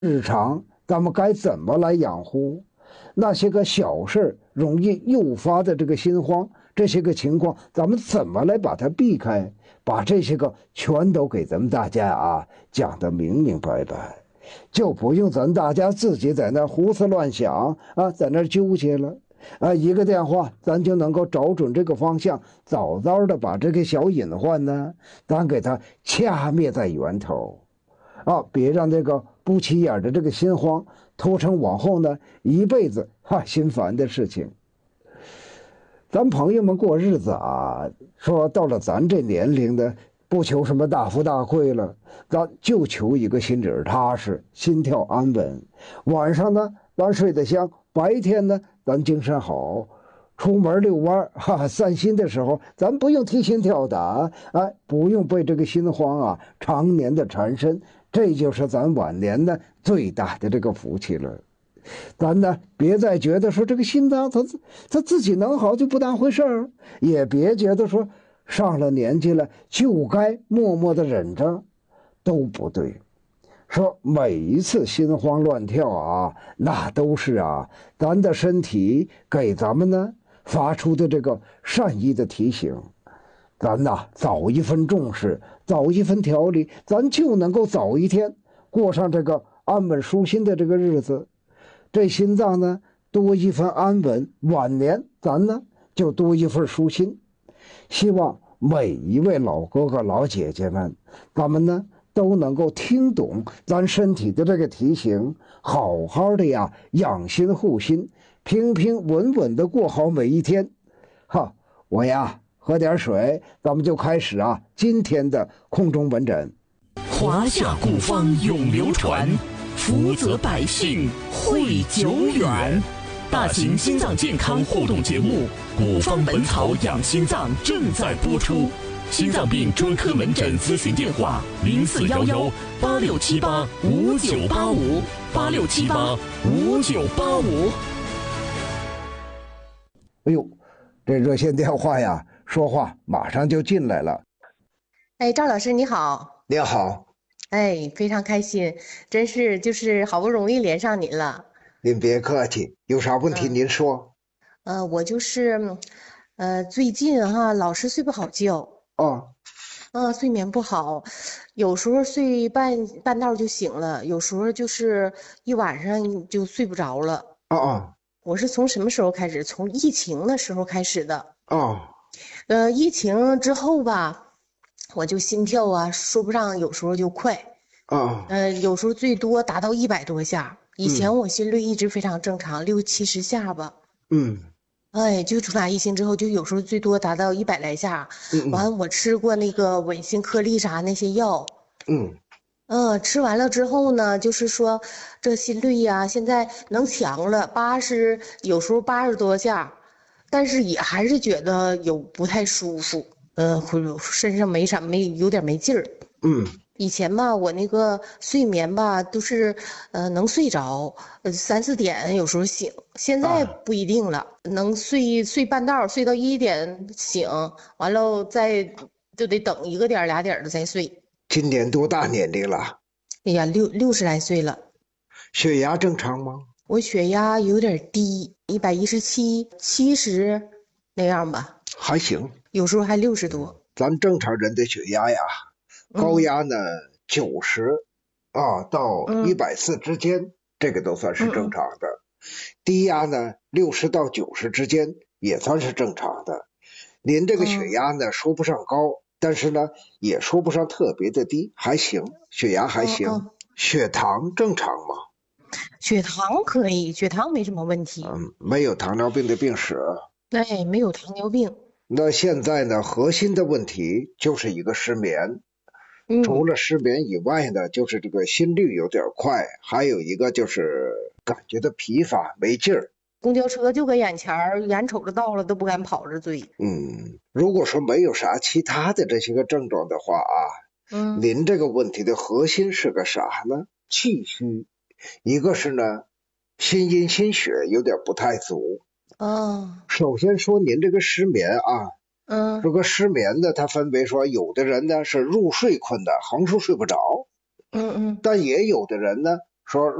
日常咱们该怎么来养护？那些个小事容易诱发的这个心慌，这些个情况，咱们怎么来把它避开？把这些个全都给咱们大家讲得明明白白，就不用咱大家自己在那胡思乱想在那纠结了。一个电话咱就能够找准这个方向，早早的把这个小隐患呢，咱给它掐灭在源头。别让这个不起眼的这个心慌拖成往后呢一辈子心烦的事情。咱朋友们过日子说到了咱这年龄的，不求什么大富大贵了，咱就求一个心里踏实，心跳安稳。晚上呢，咱睡得香；白天呢，咱精神好。出门遛弯散心的时候，咱不用提心吊胆，不用被这个心慌常年的缠身。这就是咱晚年呢最大的这个福气了。咱呢别再觉得说这个心脏它自己能好就不当回事儿，也别觉得说上了年纪了就该默默的忍着，都不对。说每一次心慌乱跳那都是咱的身体给咱们呢发出的这个善意的提醒。咱早一分重视，早一分调理，咱就能够早一天过上这个安稳舒心的这个日子。这心脏呢多一分安稳，晚年咱呢就多一份舒心。希望每一位老哥哥老姐姐们，咱们呢都能够听懂咱身体的这个提醒，好好的养心护心，平平稳稳的过好每一天。我喝点水，咱们就开始今天的空中门诊。 华夏古方永流传，福泽百姓惠久远。大型心脏健康互动节目《古方本草养心脏》正在播出。心脏病专科门诊咨询电话：0411-8678-5985，8678-5985。 哎呦，这热线电话说话马上就进来了。 赵老师你好。 你好。 非常开心，真是就是好不容易连上您了。 您别客气，有啥问题您说。 我就是最近老是睡不好觉。睡眠不好，有时候睡半道就醒了，有时候就是一晚上就睡不着了。我是从什么时候开始？从疫情的时候开始的。疫情之后吧，我就心跳说不上，有时候就快。有时候最多达到100多下。以前我心率一直非常正常，60、70下吧。就从打疫情之后，就有时候最多达到100来下。完，我吃过那个稳心颗粒啥那些药。吃完了之后呢，就是说这心率现在能强了，80，有时候80多下，但是也还是觉得有不太舒服，身上有点没劲儿。以前吧，我那个睡眠吧都是能睡着，3、4点有时候醒，现在不一定了，能睡半道，睡到1点醒，完了就得等1个点2点的再睡。 今年多大年龄了？ 哎呀，60来岁了。 血压正常吗？ 我血压有点低，117、70那样吧。 还行。 有时候还60多。 咱正常人的血压高压呢90到140之间，这个都算是正常的。低压呢60到90之间也算是正常的。您这个血压呢说不上高，但是呢也说不上特别的低，还行，血压还行。血糖正常吗？ 血糖可以，血糖没什么问题。 没有糖尿病的病史。 没有糖尿病。 那现在呢核心的问题就是一个失眠。除了失眠以外呢，就是这个心率有点快，还有一个就是感觉到疲乏没劲儿。 公交车就搁眼前，眼瞅着到了都不敢跑着追。 如果说没有啥其他的这些个症状的话您这个问题的核心是个啥呢？气虚，一个是呢心阴心血有点不太足。首先说您这个失眠这个失眠呢，它分为说，有的人呢是入睡困难，横竖睡不着，但也有的人呢说